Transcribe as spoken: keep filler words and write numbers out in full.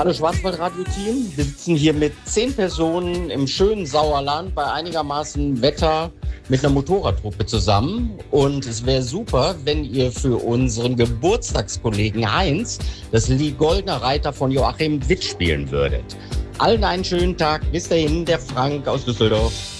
Hallo Schwarzwaldradio-Team, wir sitzen hier mit zehn Personen im schönen Sauerland bei einigermaßen Wetter mit einer Motorradtruppe zusammen und es wäre super, wenn ihr für unseren Geburtstagskollegen Heinz das Lied Goldener Reiter von Joachim Witt spielen würdet. Allen einen schönen Tag, bis dahin, der Frank aus Düsseldorf.